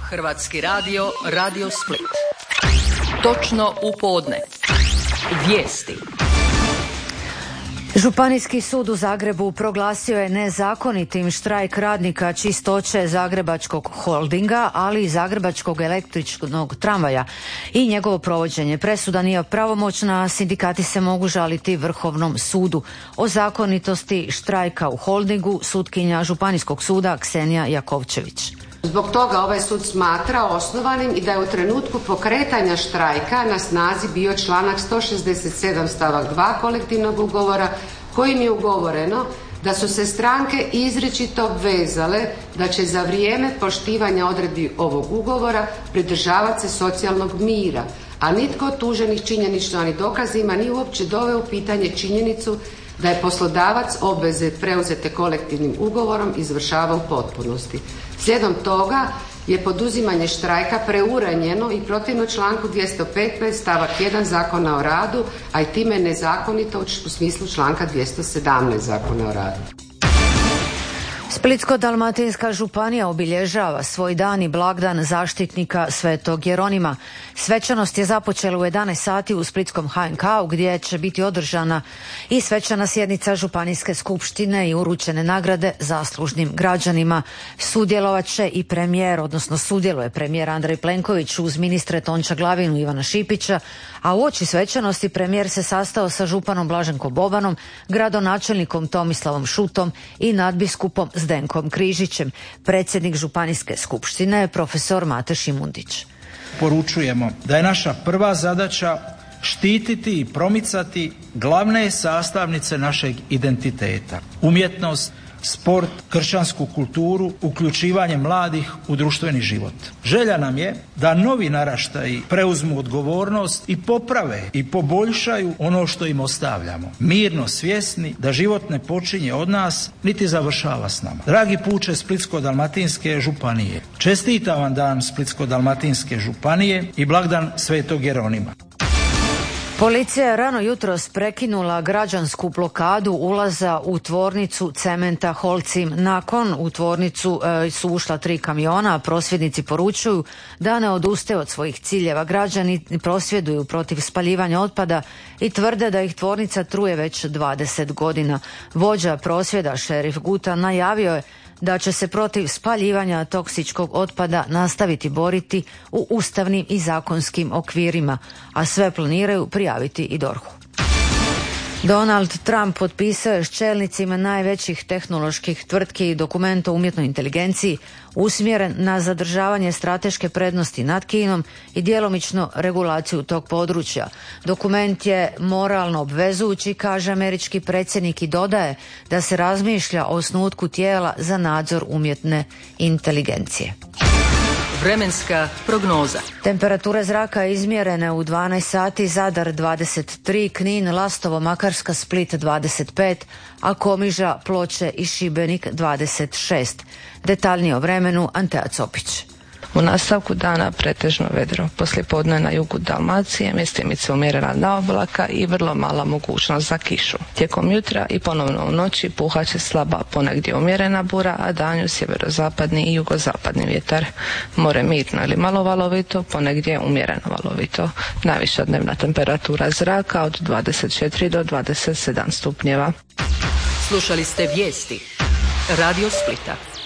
Hrvatski radio, Radio Split. Točno u podne. Vijesti. Županijski sud u Zagrebu proglasio je nezakonitim štrajk radnika čistoće Zagrebačkog holdinga, ali i Zagrebačkog električnog tramvaja i njegovo provođenje. Presuda nije pravomoćna, a sindikati se mogu žaliti Vrhovnom sudu. O zakonitosti štrajka u holdingu sutkinja Županijskog suda Ksenija Jakovčević. Zbog toga ovaj sud smatra osnovanim i da je u trenutku pokretanja štrajka na snazi bio članak 167 stavak 2 kolektivnog ugovora kojim je ugovoreno da su se stranke izričito obvezale da će za vrijeme poštivanja odredbi ovog ugovora pridržavati se socijalnog mira, a nitko od tuženih činjenično ni dokazima nije uopće doveo u pitanje činjenicu da je poslodavac obveze preuzete kolektivnim ugovorom izvršavao u potpunosti. Slijedom toga je poduzimanje štrajka preuranjeno i protivno članku 215 stavak 1 Zakona o radu, a i time nezakonito u smislu članka 217 Zakona o radu. Splitsko-dalmatinska županija obilježava svoj dan i blagdan zaštitnika Svetog Jeronima. Svečanost je započela u 11 sati u Splitskom HNK-u gdje će biti održana i svečana sjednica Županijske skupštine i uručene nagrade zaslužnim građanima. Sudjelovat će i premijer, odnosno sudjeluje premijer Andrej Plenković uz ministre Tonča Glavinu i Ivana Šipića, a uoči svečanosti premijer se sastao sa županom Blaženkom Bobanom, gradonačelnikom Tomislavom Šutom i nadbiskupom Zdenkom Križićem. Predsjednik Županijske skupštine je profesor Mate Šimundić. Poručujemo da je naša prva zadaća štititi i promicati glavne sastavnice našeg identiteta. Umjetnost, sport, kršćansku kulturu, uključivanje mladih u društveni život. Želja nam je da novi naraštaji preuzmu odgovornost i poprave i poboljšaju ono što im ostavljamo. Mirno svjesni da život ne počinje od nas, niti završava s nama. Dragi puče Splitsko-dalmatinske županije, čestitam vam dan Splitsko-dalmatinske županije i blagdan Svetog Jeronima. Policija je rano jutros prekinula građansku blokadu ulaza u tvornicu cementa Holcim. Nakon u tvornicu su ušla 3 kamiona, a prosvjednici poručuju da ne odustaju od svojih ciljeva. Građani prosvjeduju protiv spaljivanja otpada i tvrde da ih tvornica truje već 20 godina. Vođa prosvjeda šerif Guta najavio je da će se protiv spaljivanja toksičkog otpada nastaviti boriti u ustavnim i zakonskim okvirima, a sve planiraju prijaviti i DORH-u. Donald Trump potpisao je s čelnicima najvećih tehnoloških tvrtki dokument o umjetnoj inteligenciji usmjeren na zadržavanje strateške prednosti nad Kinom i djelomično regulaciju tog područja. Dokument je moralno obvezujući, kaže američki predsjednik, i dodaje da se razmišlja o osnutku tijela za nadzor umjetne inteligencije. Vremenska prognoza. Temperature zraka izmjerene u 12 sati, Zadar 23, Knin, Lastovo, Makarska, Split 25, a Komiža, Ploče i Šibenik 26. Detaljnije o vremenu Antea Copić. U nastavku dana pretežno vedro, poslijepodne na jugu Dalmacije mjestimice umjerena naoblaka i vrlo mala mogućnost za kišu. Tijekom jutra i ponovno u noći puhat će slaba ponegdje umjerena bura, a danju sjeverozapadni i jugozapadni vjetar. More mirno ili malo valovito, ponegdje umjereno valovito. Najviša dnevna temperatura zraka od 24 do 27 stupnjeva. Slušali ste vijesti Radio Splita.